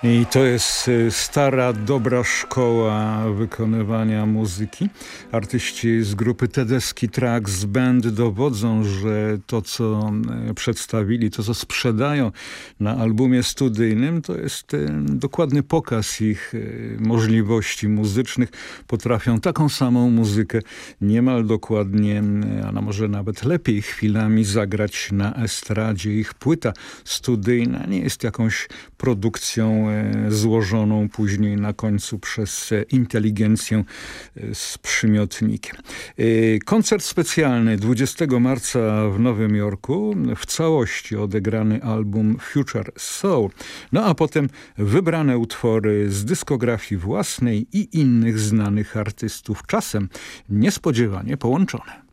I to jest stara, dobra szkoła wykonywania muzyki. Artyści z grupy Tedeschi Trucks Band dowodzą, że to, co przedstawili, to, co sprzedają na albumie studyjnym, to jest dokładny pokaz ich możliwości muzycznych. Potrafią taką samą muzykę niemal dokładnie, a może nawet lepiej chwilami zagrać na estradzie. Ich płyta studyjna nie jest jakąś produkcją złożoną później na końcu przez inteligencję z przymiotnikiem. Koncert specjalny 20 marca w Nowym Jorku, w całości odegrany album Future Soul, no a potem wybrane utwory z dyskografii własnej i innych znanych artystów, czasem niespodziewanie połączone.